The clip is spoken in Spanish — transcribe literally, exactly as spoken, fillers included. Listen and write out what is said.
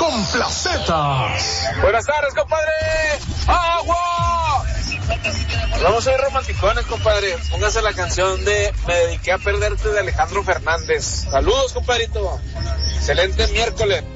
con placetas. Buenas tardes, compadre. ¡Agua! Vamos a ir romanticones, compadre. Póngase la canción de Me dediqué a perderte de Alejandro Fernández. Saludos, compadrito. Excelente miércoles.